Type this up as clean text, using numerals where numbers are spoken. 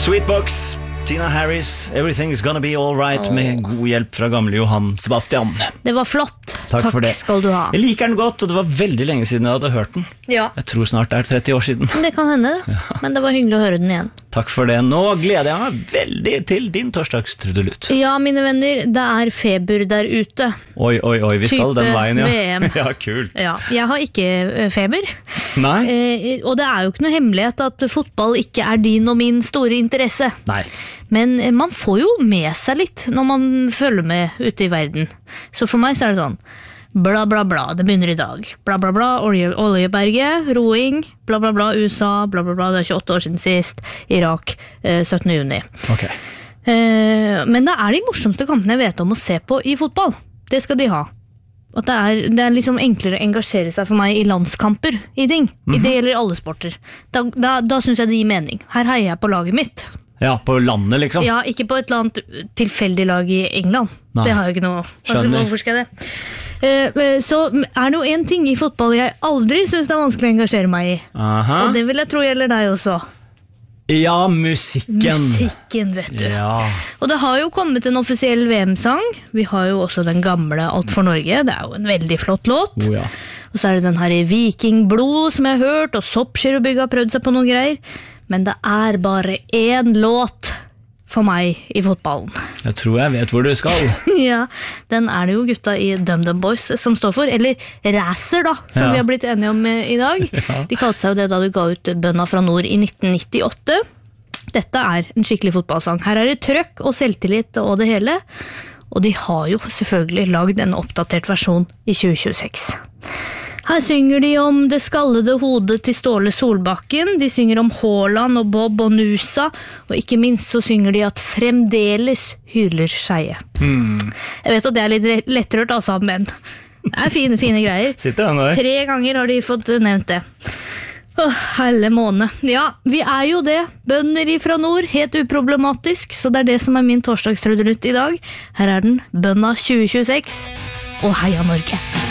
Sweetbox, Tina Harris, Everything's Gonna Be All Right, med god hjelp fra gamle Johan Sebastian. Det var flott. Takk for det. Skal du ha. Jeg liker den godt, og det var veldig lenge siden jeg hadde hørt den. Ja. Jeg tror snart det er 30 år siden. Det kan hende, men det var hyggelig å høre den igjen. Takk for det. Nå gleder jeg meg veldig til din torsdagstrudelutt. Ja, mine venner, det er feber der ute. Oi, vi skal den veien, ja. VM. Ja, kult. Ja, jeg har ikke feber. Nei? Og det er jo ikke noe hemmelighet at fotball ikke er din og min store interesse. Nei. Men man får jo med seg litt når man følger med ute i verden. Så for meg så er det sånn, bla bla bla, det begynner i dag. Bla bla bla, oljeberget, roing, bla bla bla, USA, bla bla bla, det er 28 år siden sist, Irak, 17. juni. Ok. Men det er de morsomste kampene jeg vet om å se på i fotball. Det skal de ha. At det er liksom enklere å engasjere seg for meg i landskamper, i ting. Det gjelder alle sporter. Da synes jeg det gir mening. Her heier jeg på laget mitt. Ja, på landet liksom. Ja, ikke på et eller annet tilfeldig lag i England. Nei. Det har jeg ikke noe. Skjønner. Hvorfor skal jeg det? Så er det jo en ting i fotball jeg aldri synes det er vanskelig å engasjere meg i. Aha. Og det vil jeg tro gjelder deg også. Ja, musikken. Musikken, vet du. Ja. Og det har jo kommet en offisiell VM-sang. Vi har jo også den gamle Alt for Norge. Det er jo en veldig flott låt. Ja. Og så er det den her i Vikingblod som jeg har hørt, og Soppskirobygg har prøvd seg på noen greier. Men det er bare én låt for meg i fotballen. Jeg tror jeg vet hvor du skal. Ja, den er det jo gutta i DumDum Boys som står for, eller Racer da, som vi har blitt enige om i dag. De kalte seg jo det da de ga ut Bønna fra Nord i 1998. Dette er en skikkelig fotballsang. Her er det trøkk og selvtillit og det hele, og de har jo selvfølgelig lagd en oppdatert versjon i 2026. Her synger de om det skallede hodet til Ståle Solbakken, de synger om Haaland og Bob og Nusa, og ikke minst så synger de at fremdeles hyler Skeie. Jeg vet at det er litt lettrørt altså, men det er fine greier. Sitter han der? 3 ganger har de fått nevnt det. Helle måne. Ja, vi er jo det. Bønder ifra nord, helt uproblematisk, så det er det som er min torsdagstrudelutt i dag. Her er den, Bønna 2026, og Heia Norge!